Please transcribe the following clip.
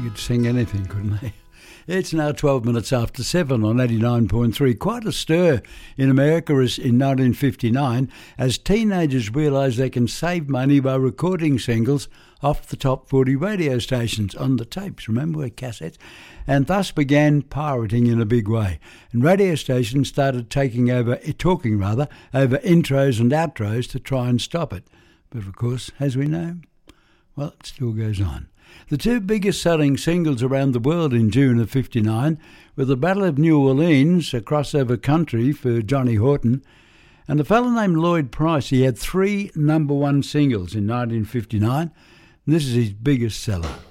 You could sing anything, couldn't they? It's now 12 minutes after 7 on 89.3. Quite a stir in America in 1959 as teenagers realised they can save money by recording singles off the top 40 radio stations on the tapes, remember, with cassettes? And thus began pirating in a big way. And radio stations started talking over intros and outros to try and stop it. But of course, as we know, well, it still goes on. The two biggest selling singles around the world in June of 59 were The Battle of New Orleans, a crossover country for Johnny Horton, and a fellow named Lloyd Price. He had 3 number 1 singles in 1959, and this is his biggest seller.